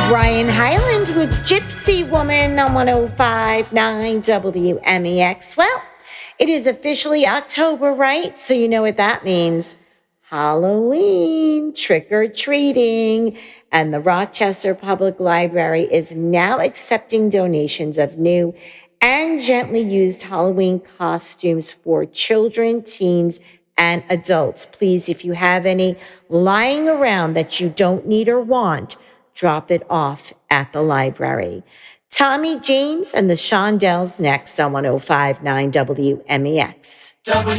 Brian Hyland with Gypsy Woman on 105.9 WMEX. Well, it is officially October, right? So you know what that means. Halloween, trick-or-treating. And the Rochester Public Library is now accepting donations of new and gently used Halloween costumes for children, teens, and adults. Please, if you have any lying around that you don't need or want, drop it off at the library. Tommy James and the Shondells next on 105.9 WMEX.